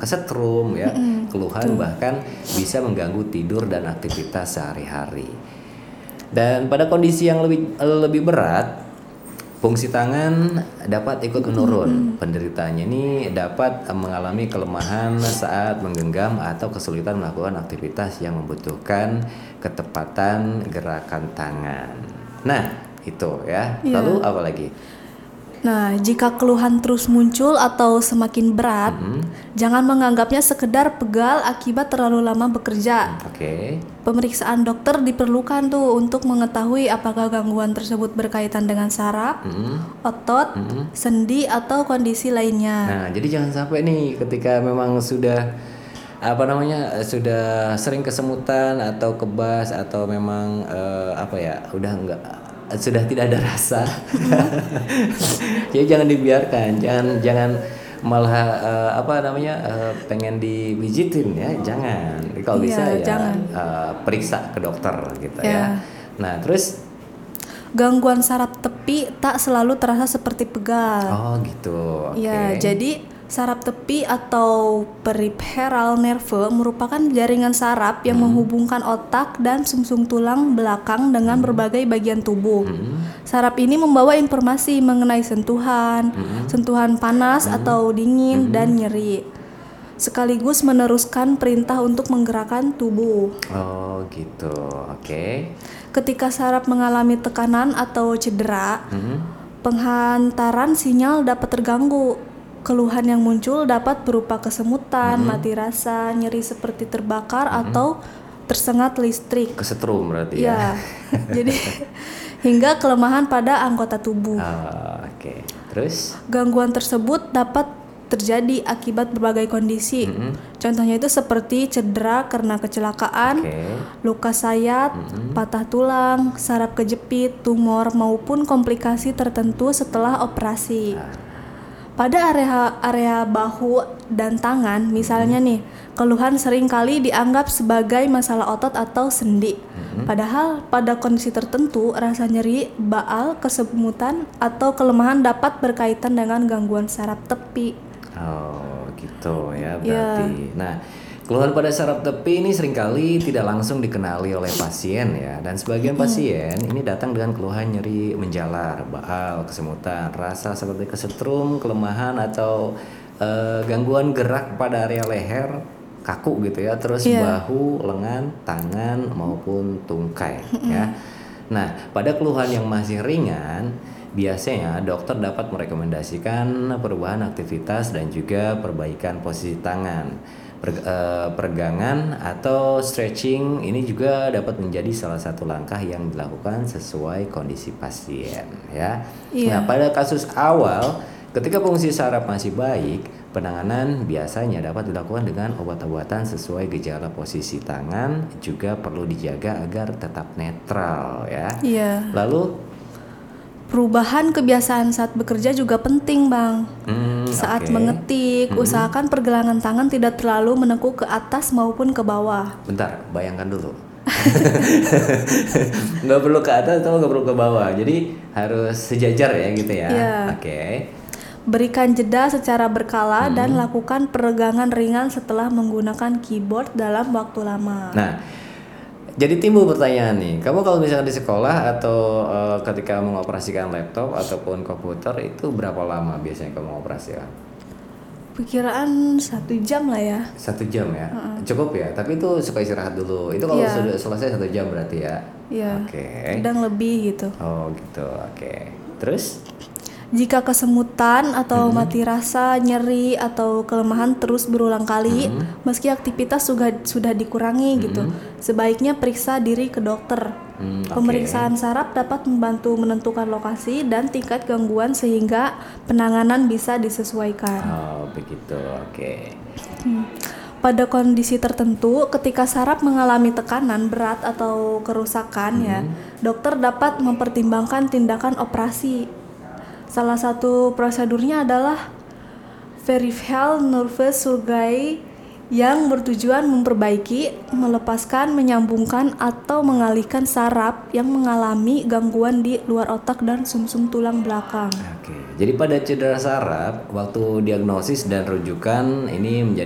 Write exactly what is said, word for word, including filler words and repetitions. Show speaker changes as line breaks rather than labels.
kesetrum ya,
Mm-mm,
keluhan
betul.
bahkan bisa mengganggu tidur dan aktivitas sehari-hari. Dan pada kondisi yang lebih lebih berat, fungsi tangan dapat ikut menurun. Penderitanya ini dapat mengalami kelemahan saat menggenggam atau kesulitan melakukan aktivitas yang membutuhkan ketepatan gerakan tangan. Nah, itu ya.
Iya.
Lalu apa lagi?
Nah, jika keluhan terus muncul atau semakin berat,
Mm-hmm.
jangan menganggapnya sekedar pegal akibat terlalu lama bekerja.
Oke. Okay.
Pemeriksaan dokter diperlukan tuh untuk mengetahui apakah gangguan tersebut berkaitan dengan saraf,
Mm-hmm.
otot,
Mm-hmm.
sendi, atau kondisi lainnya.
Nah, jadi jangan sampai nih ketika memang sudah apa namanya sudah sering kesemutan atau kebas atau memang eh, apa ya udah enggak sudah tidak ada rasa. Jadi jangan dibiarkan, jangan jangan malah uh, apa namanya uh, pengen dipijitin ya, jangan. Kalau
Iya,
bisa ya
jangan.
uh, periksa ke dokter gitu
Ya.
ya. Nah terus
Gangguan saraf tepi tak selalu terasa seperti pegal.
oh gitu, oke.
Ya, jadi saraf tepi atau peripheral nerve merupakan jaringan saraf yang
Hmm.
menghubungkan otak dan sumsum tulang belakang dengan berbagai bagian tubuh.
Hmm.
Saraf ini membawa informasi mengenai sentuhan,
Hmm.
sentuhan panas atau dingin dan nyeri, sekaligus meneruskan perintah untuk menggerakkan tubuh.
Oh gitu, oke.
Ketika saraf mengalami tekanan atau cedera,
Hmm.
penghantaran sinyal dapat terganggu. Keluhan yang muncul dapat berupa kesemutan,
Hmm.
mati rasa, nyeri seperti terbakar atau tersengat listrik.
Kesetrum berarti
Ya,
ya.
jadi hingga kelemahan pada anggota tubuh.
Oh, oke. Terus?
Gangguan tersebut dapat terjadi akibat berbagai kondisi.
Mm-mm.
Contohnya itu seperti cedera karena kecelakaan,
Oke.
luka sayat, patah tulang, saraf kejepit, tumor maupun komplikasi tertentu setelah operasi. Pada area area bahu dan tangan, misalnya nih, keluhan sering kali dianggap sebagai masalah otot atau sendi. Padahal pada kondisi tertentu, rasa nyeri, baal, kesemutan, atau kelemahan dapat berkaitan dengan gangguan saraf tepi.
Oh, gitu ya berarti. Nah, keluhan pada saraf tepi ini seringkali tidak langsung dikenali oleh pasien ya. Dan sebagian pasien ini datang dengan keluhan nyeri menjalar, baal, kesemutan, rasa seperti kesetrum, kelemahan atau eh, gangguan gerak pada area leher, kaku gitu ya. Terus
Iya.
bahu, lengan, tangan maupun tungkai ya. Nah, pada keluhan yang masih ringan, biasanya dokter dapat merekomendasikan perubahan aktivitas dan juga perbaikan posisi tangan. Per- eh, peregangan atau stretching ini juga dapat menjadi salah satu langkah yang dilakukan sesuai kondisi pasien ya.
Iya.
Nah, pada kasus awal ketika fungsi saraf masih baik, penanganan biasanya dapat dilakukan dengan obat-obatan sesuai gejala posisi tangan, juga perlu dijaga agar tetap netral ya.
Iya.
Lalu
Perubahan kebiasaan saat bekerja juga penting, Bang.
hmm,
Saat
oke.
mengetik, usahakan pergelangan tangan tidak terlalu menekuk ke atas maupun ke bawah.
Bentar, bayangkan dulu. Nggak perlu ke atas atau nggak perlu ke bawah, jadi harus sejajar ya gitu ya.
Iya.
Oke.
Berikan jeda secara berkala dan lakukan peregangan ringan setelah menggunakan keyboard dalam waktu lama.
Nah, jadi timbul pertanyaan nih, kamu kalau misalnya di sekolah atau eh, ketika mengoperasikan laptop ataupun komputer itu berapa lama biasanya kamu operasikan?
Perkiraan satu jam lah ya.
Satu jam ya, cukup ya. Tapi itu suka istirahat dulu. Itu kalau
Iya.
sudah selesai satu jam berarti ya.
Iya.
Oke.
Kadang lebih gitu.
Oh gitu, oke. Terus?
Jika kesemutan atau mati rasa, nyeri atau kelemahan terus berulang kali, meski aktivitas sudah sudah dikurangi gitu, sebaiknya periksa diri ke dokter.
Hmm, oke.
Pemeriksaan saraf dapat membantu menentukan lokasi dan tingkat gangguan sehingga penanganan bisa disesuaikan.
Oh begitu, oke.
Pada kondisi tertentu, ketika saraf mengalami tekanan berat atau kerusakan ya, dokter dapat mempertimbangkan tindakan operasi. Salah satu prosedurnya adalah peripheral nerve surgery yang bertujuan memperbaiki, melepaskan, menyambungkan atau mengalihkan saraf yang mengalami gangguan di luar otak dan sumsum tulang belakang.
Oke. Jadi pada cedera saraf, waktu diagnosis dan rujukan ini menjadi